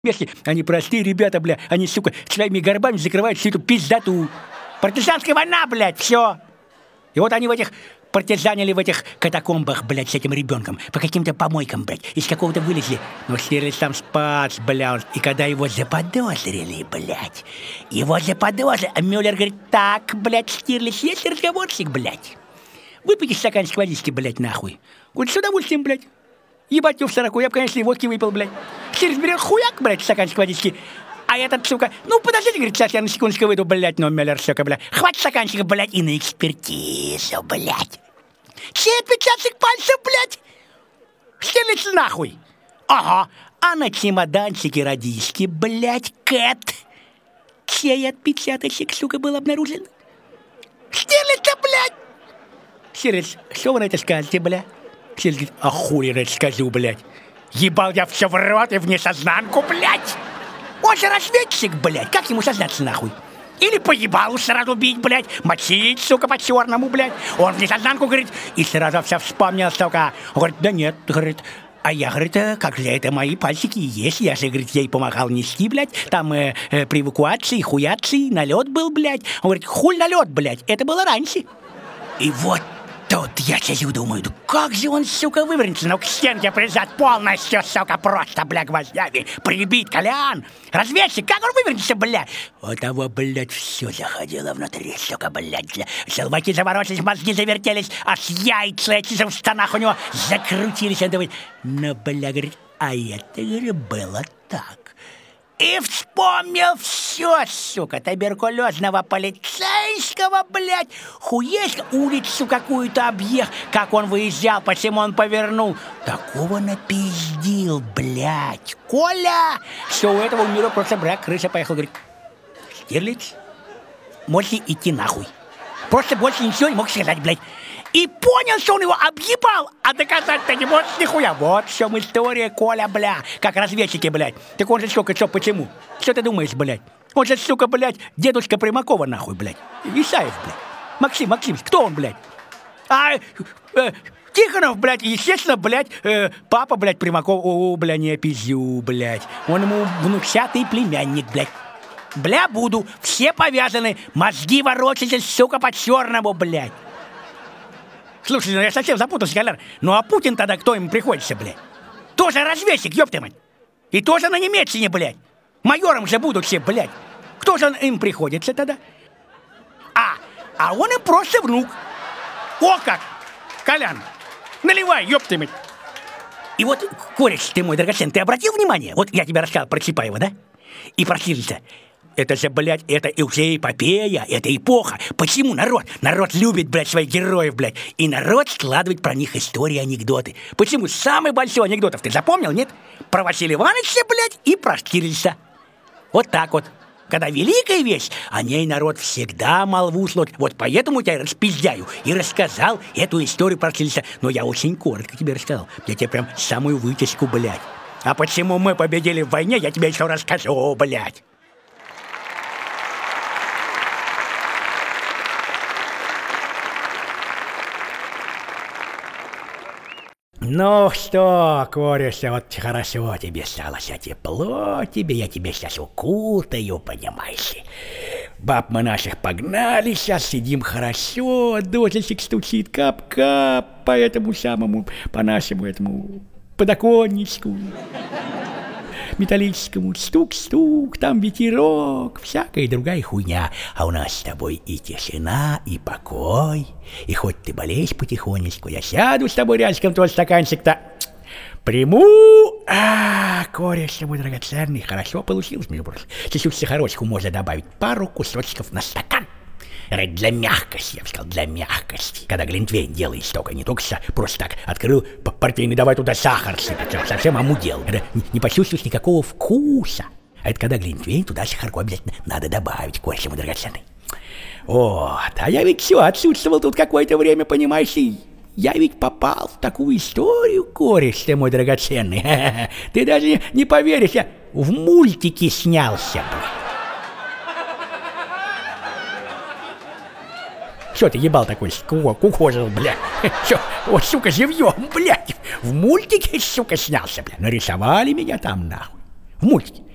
Если они простые ребята, бля, они, сука, своими горбами закрывают всю эту пиздату. Партизанская война, блядь, все. И вот они в этих партизанили в этих катакомбах, блядь, с этим ребенком, по каким-то помойкам, блядь, из какого-то вылезли. Но Штирлиц там спас, бля, и когда его заподозрили, блядь, а Мюллер говорит: так, блядь, Штирлиц, есть разговорчик, блядь. Выпейте стаканчик водички, блядь, нахуй. Говорит: с удовольствием, блядь. Ебать тебя в сороку, я бы, конечно, и водки выпил, блядь. Штирлиц берет хуяк, блядь, стаканчик водички. А этот, сука, ну подождите, говорит, сейчас я на секундочку выйду, блядь, но Мюллер, сука, блядь. Хватит стаканчика, блядь, и на экспертизу, блядь. Чей отпечаток пальцев, блядь? Штирлиц нахуй. Ага, а на чемоданчике радишки, блядь, Кэт. Чей отпечаточек, сука, был обнаружен? Штирлица, блядь. Штирлиц, что вы на это скажете, блядь? Штирлиц говорит: а хуй я скажу, блядь. Ебал я все в рот и в несознанку, блядь. Он же разведчик, блядь, как ему сознаться нахуй? Или поебалу сразу бить, блядь, мочить, сука, по-черному, блядь. Он в несознанку, говорит, и сразу все вспомнил, сука. Он говорит: да нет, говорит, а я, говорит, как же это мои пальчики и есть. Я же, говорит, ей помогал нести, блядь, там при эвакуации, хуяции, налет был, блядь. Он говорит: хуй налет, блядь, это было раньше. И вот тут я сижу, думаю: да как же он, сука, вывернется? Ну, к стенке прижат полностью, сука, просто, бля, гвоздями прибит, Колян. Разведчик, как он вывернется, бля? У того, блядь, все заходило внутри, сука, блядь. Желваки заворочились, мозги завертелись, аж яйца эти в штанах у него закрутились. Он думает: ну, бля, говорит, а это, говорит, было так. И вспомнил все, сука, туберкулезного полицейского, блядь, хуеська, улицу какую-то объехал, как он выезжал, почему он повернул. Такого напиздил, блядь, Коля, что у этого мира просто, блядь, крыша поехала. Говорит: Штирлиц, можете идти нахуй. Просто больше ничего не мог сказать, блядь. И понял, что он его объебал, а доказать-то не может нихуя. Вот в чем история, Коля, бля, как разведчики, блядь. Так он же, сука, что, почему? Что ты думаешь, блядь? Он же, сука, блядь, дедушка Примакова, нахуй, блядь. Исаев, блядь. Максим, кто он, блядь? Тихонов, блядь, естественно, блядь, папа, блядь, Примаков, бля, не пиздю, блядь. Он ему внучатый племянник, блядь. Бля, буду, все повязаны, мозги ворочаются, сука, по-черному, блядь. Слушай, ну я совсем запутался, Колян. Ну а Путин тогда кто ему приходится, блядь? Тоже разведчик, ёпта мать. И тоже на немецкине, блядь. Майором же будут все, блядь. Кто же им приходится тогда? А он им просто внук. О как! Колян, наливай, ёпта мать. И вот, кореш ты мой драгоценный, ты обратил внимание? Вот я тебе рассказал про Чапаева, да? И про Штирлица. Это же, блядь, это и уже эпопея, это эпоха. Почему народ? Народ любит, блядь, своих героев, блядь. И народ складывает про них истории, анекдоты. Почему? Самый большой анекдотов ты запомнил, нет? Про Василия Ивановича, блядь, и про Штирлица. Вот так вот. Когда великая вещь, о ней народ всегда молву слушает. Вот поэтому я распиздяю и рассказал эту историю про Штирлица. Но я очень коротко тебе рассказал. Я тебе прям самую вытяжку, блядь. А почему мы победили в войне, я тебе еще расскажу, блядь. Ну что, кореш, вот хорошо тебе стало, тепло тебе, я тебя сейчас укутаю, понимаешь ли. Баб мы наших погнали, сейчас сидим хорошо, дождичек стучит, кап-кап по этому самому, по нашему этому подоконничку металлическому, стук-стук, там ветерок, всякая другая хуйня. А у нас с тобой и тишина, и покой. И хоть ты болеешь потихонечку, я сяду с тобой рядышком, твой стаканчик-то приму. Кореш, мой драгоценный, хорошо получилось, между прочим. Чуть-чуть сахарочку можно добавить, пару кусочков на стакан. Для мягкости, я бы сказал, для мягкости. Когда глинтвейн делаешь только, не только просто так открыл портвейн и давай туда сахар сыпать, совсем амудел. Когда не почувствуешь никакого вкуса. А это когда глинтвейн, туда сахарку обязательно надо добавить, кореш мой драгоценный. Вот, а я ведь все, отсутствовал тут какое-то время, понимаешь, и я ведь попал в такую историю, кореш ты мой драгоценный. Ты даже не поверишь, я в мультике снялся, блядь. Что ты ебал такой, кукожил, бля? Что, вот, сука, живьем, блядь. В мультике, сука, снялся, бля. Нарисовали меня там, нахуй. В мультике.